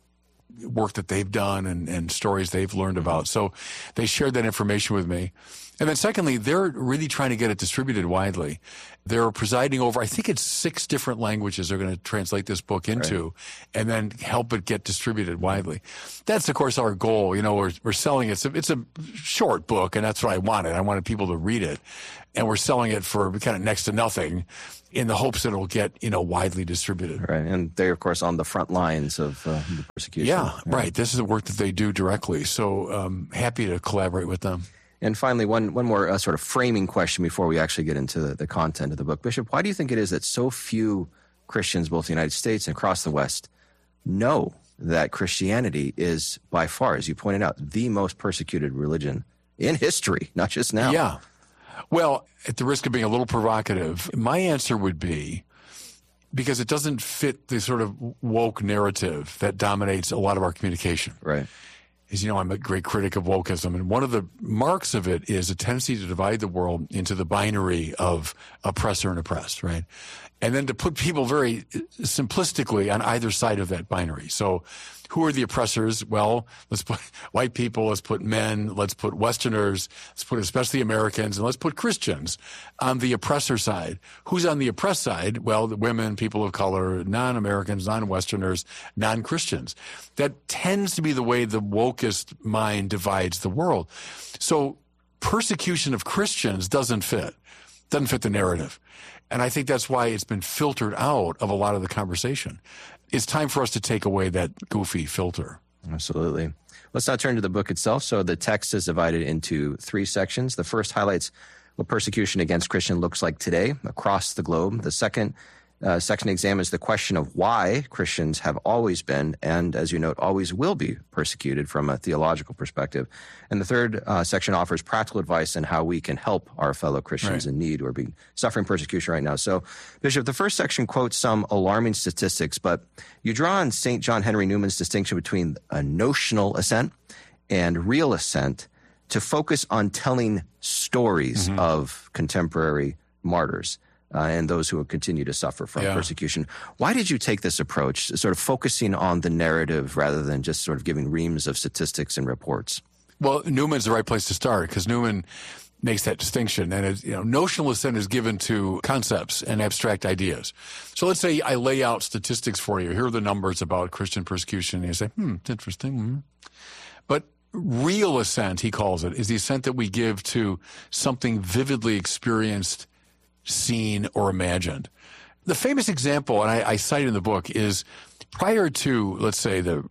work that they've done and stories they've learned about. So they shared that information with me. And then secondly, they're really trying to get it distributed widely. They're presiding over, I think it's 6 different languages they're going to translate this book into, and then help it get distributed widely. That's, of course, our goal. You know, we're selling it. It's a short book, and that's what I wanted. I wanted people to read it. And we're selling it for kind of next to nothing in the hopes that it'll get, widely distributed. Right. And they're, of course, on the front lines of the persecution. Yeah, right. This is the work that they do directly. So happy to collaborate with them. And finally, one more sort of framing question before we actually get into the content of the book. Bishop, why do you think it is that so few Christians, both in the United States and across the West, know that Christianity is, by far, as you pointed out, the most persecuted religion in history, not just now? Yeah. Well, at the risk of being a little provocative, my answer would be because it doesn't fit the sort of woke narrative that dominates a lot of our communication. Right. As you know, I'm a great critic of wokeism, and one of the marks of it is a tendency to divide the world into the binary of oppressor and oppressed, right? And then to put people very simplistically on either side of that binary. So who are the oppressors? Well, let's put white people, let's put men, let's put Westerners, let's put especially Americans, and let's put Christians on the oppressor side. Who's on the oppressed side? Well, the women, people of color, non-Americans, non-Westerners, non-Christians. That tends to be the way the wokest mind divides the world. So persecution of Christians doesn't fit the narrative. And I think that's why it's been filtered out of a lot of the conversation. It's time for us to take away that goofy filter. Absolutely. Let's now turn to the book itself. So the text is divided into 3 sections. The first highlights what persecution against Christians looks like today across the globe. The second section examines the question of why Christians have always been, and as you note, always will be persecuted from a theological perspective. And the third section offers practical advice on how we can help our fellow Christians in need or be suffering persecution right now. So, Bishop, the first section quotes some alarming statistics, but you draw on St. John Henry Newman's distinction between a notional assent and real assent to focus on telling stories of contemporary martyrs. And those who will continue to suffer from persecution. Why did you take this approach, sort of focusing on the narrative rather than just sort of giving reams of statistics and reports? Well, Newman's the right place to start because Newman makes that distinction. And notional assent is given to concepts and abstract ideas. So let's say I lay out statistics for you. Here are the numbers about Christian persecution. And you say, it's interesting. But real assent, he calls it, is the assent that we give to something vividly experienced, seen, or imagined. The famous example, and I cite in the book, is prior to, let's say, the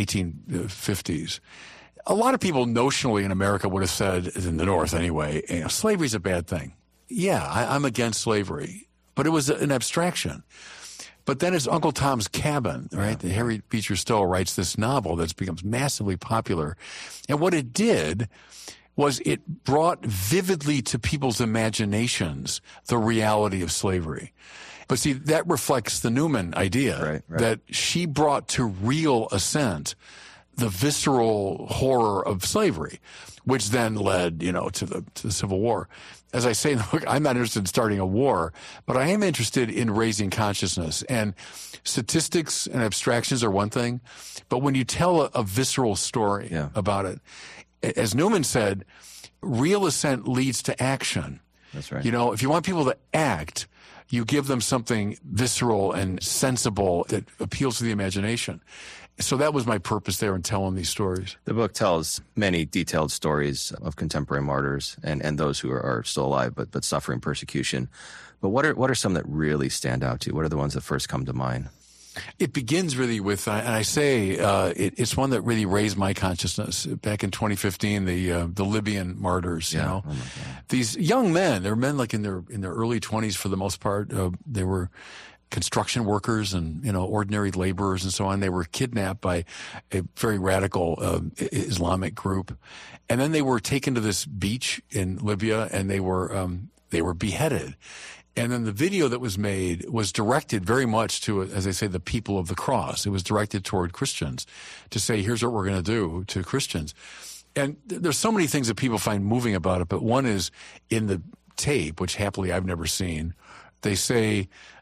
1850s, a lot of people notionally in America would have said, in the North anyway, slavery is a bad thing. Yeah, I'm against slavery. But it was an abstraction. But then it's Uncle Tom's Cabin, right? Harry Beecher Stowe writes this novel that becomes massively popular. And what it did was it brought vividly to people's imaginations the reality of slavery. But see, that reflects the Newman idea that she brought to real assent the visceral horror of slavery, which then led, to the Civil War. As I say in the book, I'm not interested in starting a war, but I am interested in raising consciousness. And statistics and abstractions are one thing, but when you tell a visceral story about it, as Newman said, real assent leads to action. That's right. If you want people to act, you give them something visceral and sensible that appeals to the imagination. So that was my purpose there in telling these stories. The book tells many detailed stories of contemporary martyrs and those who are still alive but suffering persecution. But what are some that really stand out to you? What are the ones that first come to mind? It begins really with, and I say it's one that really raised my consciousness. Back in 2015, the Libyan martyrs. These young men, they're men like in their early 20s for the most part. They were construction workers and ordinary laborers and so on. They were kidnapped by a very radical Islamic group, and then they were taken to this beach in Libya, and they were beheaded. And then the video that was made was directed very much to, as I say, the people of the cross. It was directed toward Christians to say, here's what we're going to do to Christians. And there's so many things that people find moving about it, but one is in the tape, which happily I've never seen, they say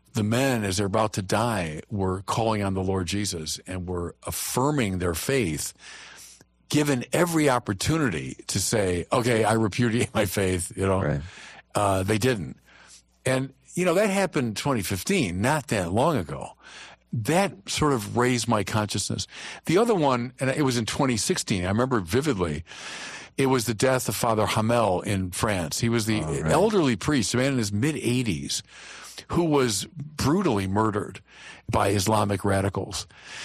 the men, as they're about to die, were calling on the Lord Jesus and were affirming their faith, given every opportunity to say, okay, I repudiate my faith, they didn't. And, that happened in 2015, not that long ago. That sort of raised my consciousness. The other one, and it was in 2016, I remember vividly, it was the death of Father Hamel in France. He was the elderly priest, a man in his mid-80s, who was brutally murdered by Islamic radicals.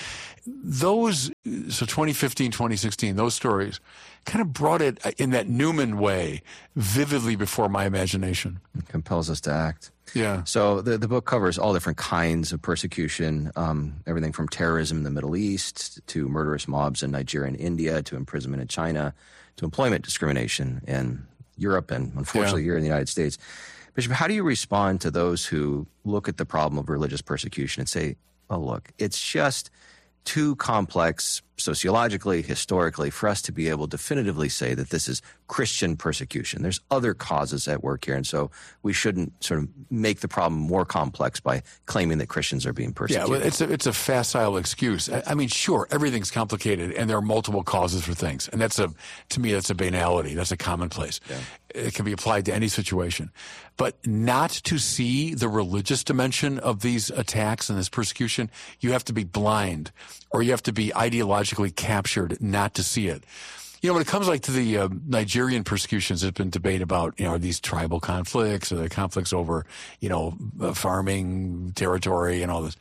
So 2015, 2016, those stories kind of brought it in that Newman way vividly before my imagination. It compels us to act. Yeah. So the book covers all different kinds of persecution, everything from terrorism in the Middle East to murderous mobs in Nigeria and India to imprisonment in China to employment discrimination in Europe and unfortunately here in the United States. Bishop, how do you respond to those who look at the problem of religious persecution and say, oh, look, it's just too complex sociologically, historically, for us to be able to definitively say that this is Christian persecution. There's other causes at work here, and so we shouldn't sort of make the problem more complex by claiming that Christians are being persecuted. Yeah, well, it's a facile excuse. I mean, sure, everything's complicated, and there are multiple causes for things, and to me, that's a banality. That's a commonplace. Yeah. It can be applied to any situation. But not to see the religious dimension of these attacks and this persecution, you have to be blind, or you have to be ideologically captured not to see it. When it comes to the Nigerian persecutions, there's been debate about, are these tribal conflicts or the conflicts over, farming territory and all this.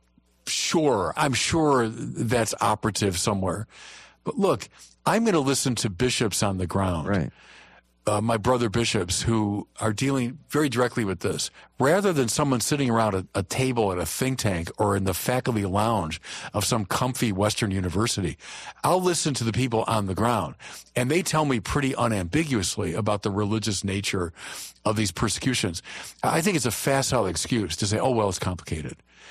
Sure, I'm sure that's operative somewhere. But look, I'm going to listen to bishops on the ground. Right. My brother bishops who are dealing very directly with this, rather than someone sitting around a table at a think tank or in the faculty lounge of some comfy Western university. I'll listen to the people on the ground, and they tell me pretty unambiguously about the religious nature of these persecutions. I think it's a facile excuse to say, oh, well, it's complicated.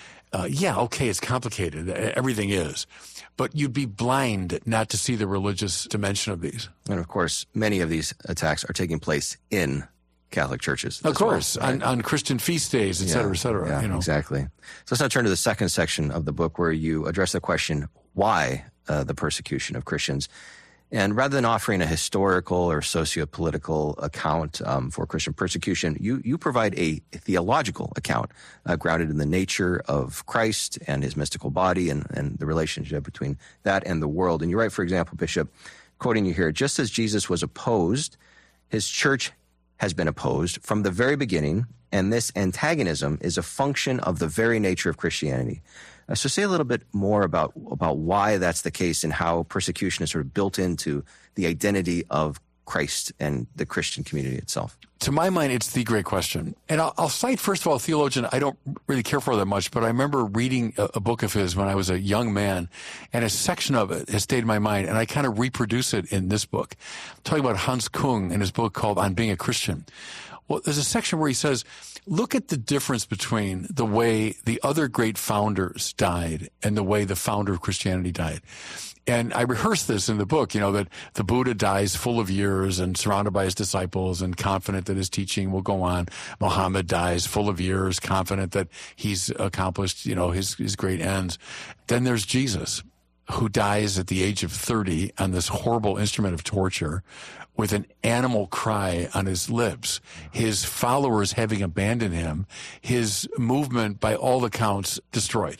It's complicated. Everything is. But you'd be blind not to see the religious dimension of these. And, of course, many of these attacks are taking place in Catholic churches. Of course, right? on Christian feast days, et cetera, et cetera. Yeah, exactly. So let's now turn to the second section of the book where you address the question, why the persecution of Christians? And rather than offering a historical or socio-political account for Christian persecution, you provide a theological account grounded in the nature of Christ and his mystical body and the relationship between that and the world. And you write, for example, Bishop, quoting you here, just as Jesus was opposed, his church has been opposed from the very beginning, and this antagonism is a function of the very nature of Christianity. So say a little bit more about why that's the case and how persecution is sort of built into the identity of Christ and the Christian community itself. To my mind, it's the great question. And I'll cite, first of all, a theologian I don't really care for that much, but I remember reading a book of his when I was a young man, and a section of it has stayed in my mind, and I kind of reproduce it in this book. I'm talking about Hans Kung in his book called On Being a Christian. Well, there's a section where he says, look at the difference between the way the other great founders died and the way the founder of Christianity died. And I rehearse this in the book, that the Buddha dies full of years and surrounded by his disciples and confident that his teaching will go on. Muhammad dies full of years, confident that he's accomplished, his great ends. Then there's Jesus, who dies at the age of 30 on this horrible instrument of torture with an animal cry on his lips, his followers having abandoned him, his movement, by all accounts, destroyed.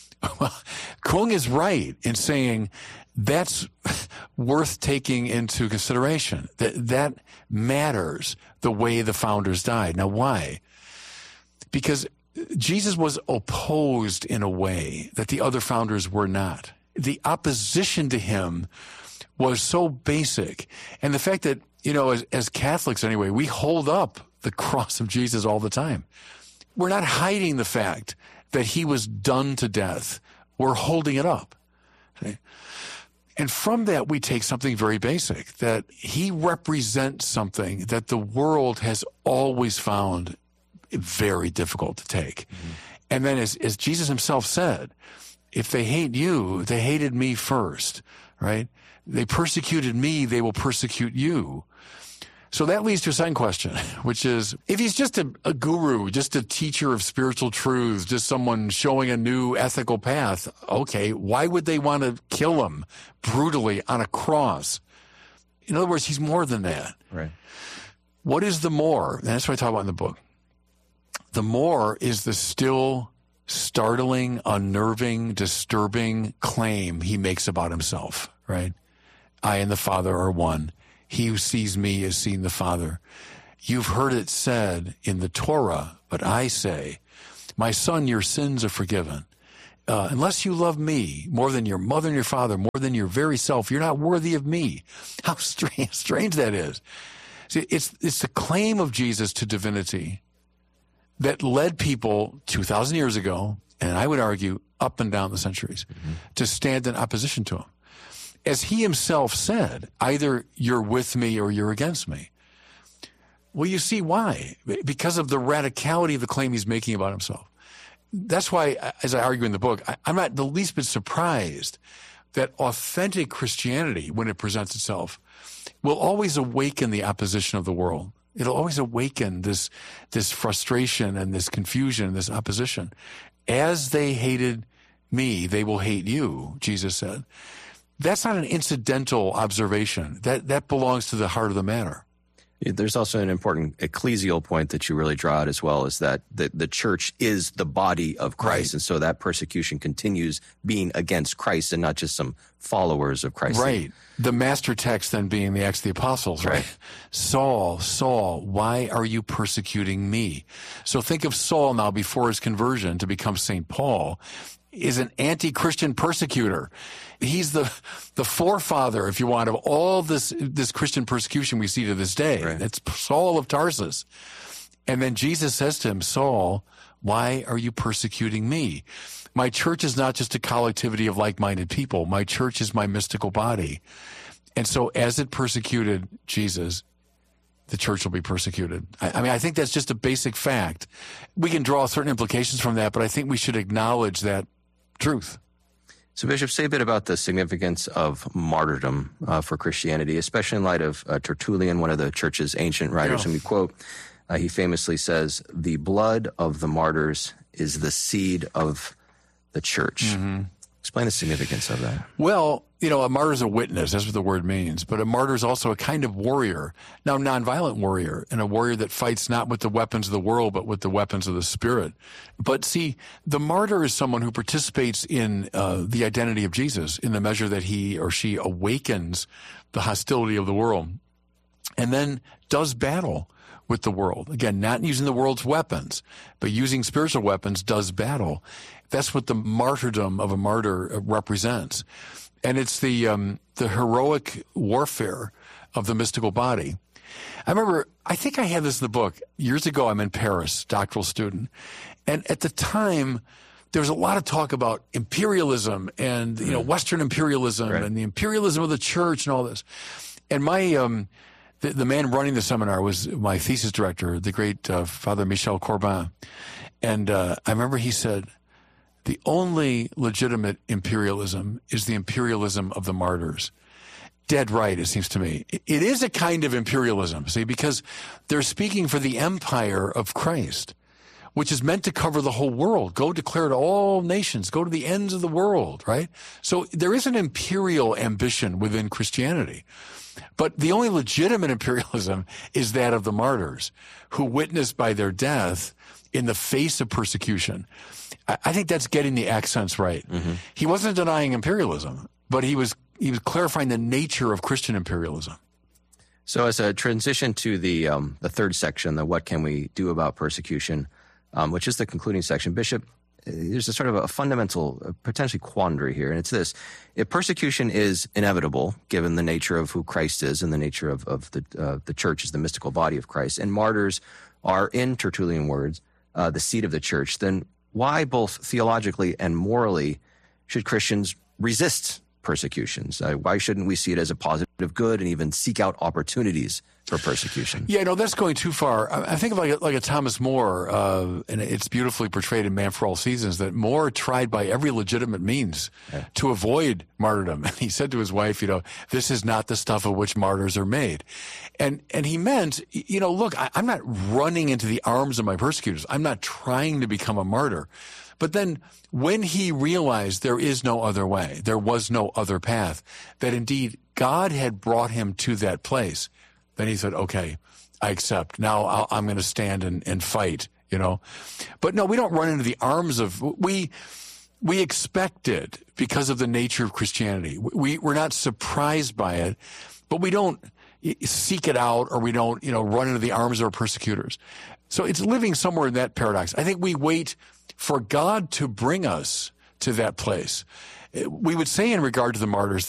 Kung is right in saying that's worth taking into consideration, that matters, the way the founders died. Now, why? Because Jesus was opposed in a way that the other founders were not. The opposition to him was so basic. And the fact that, as Catholics anyway, we hold up the cross of Jesus all the time. We're not hiding the fact that he was done to death. We're holding it up. Okay? And from that, we take something very basic, that he represents something that the world has always found very difficult to take. Mm-hmm. And then as Jesus himself said, if they hate you, they hated me first, right? They persecuted me, they will persecute you. So that leads to a second question, which is, if he's just a guru, just a teacher of spiritual truths, just someone showing a new ethical path, okay, why would they want to kill him brutally on a cross? In other words, he's more than that. Right. What is the more? And that's what I talk about in the book. The more is the still startling, unnerving, disturbing claim he makes about himself, right? I and the Father are one. He who sees me has seen the Father. You've heard it said in the Torah, but I say, my son, your sins are forgiven. Unless you love me more than your mother and your father, more than your very self, you're not worthy of me. How strange that is. See, it's the claim of Jesus to divinity that led people 2,000 years ago, and I would argue up and down the centuries, to stand in opposition to him. As he himself said, either you're with me or you're against me. Well, you see why. Because of the radicality of the claim he's making about himself. That's why, as I argue in the book, I'm not the least bit surprised that authentic Christianity, when it presents itself, will always awaken the opposition of the world. It'll always awaken this frustration and this confusion and this opposition. As they hated me, they will hate you, Jesus said. That's not an incidental observation. That belongs to the heart of the matter. There's also an important ecclesial point that you really draw out as well, is that the church is the body of Christ. Right. And so that persecution continues being against Christ and not just some followers of Christ. Right. The master text then being the Acts of the Apostles, right? Saul, Saul, why are you persecuting me? So think of Saul now before his conversion to become St. Paul is an anti-Christian persecutor. He's the forefather, if you want, of all this Christian persecution we see to this day. Right. It's Saul of Tarsus. And then Jesus says to him, Saul, why are you persecuting me? My church is not just a collectivity of like-minded people. My church is my mystical body. And so as it persecuted Jesus, the church will be persecuted. I mean, I think that's just a basic fact. We can draw certain implications from that, but I think we should acknowledge that truth. So, Bishop, say a bit about the significance of martyrdom for Christianity, especially in light of Tertullian, one of the church's ancient writers, whom we quote. He famously says, the blood of the martyrs is the seed of the church. Mm-hmm. Explain the significance of that. Well, a martyr is a witness. That's what the word means. But a martyr is also a kind of warrior. Now, nonviolent warrior, and a warrior that fights not with the weapons of the world, but with the weapons of the Spirit. But see, the martyr is someone who participates in the identity of Jesus in the measure that he or she awakens the hostility of the world and then does battle with the world. Again, not using the world's weapons, but using spiritual weapons, does battle. That's what the martyrdom of a martyr represents. And it's the heroic warfare of the mystical body. I remember, I think I had this in the book. Years ago, I'm in Paris, doctoral student. And at the time, there was a lot of talk about imperialism and, Western imperialism and the imperialism of the church and all this. And my, the man running the seminar was my thesis director, the great Father Michel Corbin. And I remember he said, the only legitimate imperialism is the imperialism of the martyrs. Dead right, it seems to me. It is a kind of imperialism, see, because they're speaking for the empire of Christ, which is meant to cover the whole world. Go declare to all nations. Go to the ends of the world, right? So there is an imperial ambition within Christianity. But the only legitimate imperialism is that of the martyrs, who witnessed by their death in the face of persecution. I think that's getting the accents right. Mm-hmm. He wasn't denying imperialism, but he was clarifying the nature of Christian imperialism. So as a transition to the third section, the what can we do about persecution, which is the concluding section, Bishop, there's a sort of a fundamental, potentially quandary here, and it's this. If persecution is inevitable, given the nature of who Christ is and the nature of the church is the mystical body of Christ, and martyrs are, in Tertullian words, the seed of the church, then why both theologically and morally should Christians resist persecutions? Why shouldn't we see it as a positive good and even seek out opportunities for persecution? Yeah, no, that's going too far. I think of like a Thomas More, and it's beautifully portrayed in Man for All Seasons, that More tried by every legitimate means to avoid martyrdom. And he said to his wife, this is not the stuff of which martyrs are made. And he meant, look, I'm not running into the arms of my persecutors. I'm not trying to become a martyr. But then when he realized there is no other way, there was no other path, that indeed God had brought him to that place, then he said, okay, I accept. Now I'm going to stand and fight, But no, we don't run into the arms of, we expect it because of the nature of Christianity. We're not surprised by it, but we don't seek it out, or we don't, run into the arms of our persecutors. So it's living somewhere in that paradox. I think we wait for God to bring us to that place. We would say in regard to the martyrs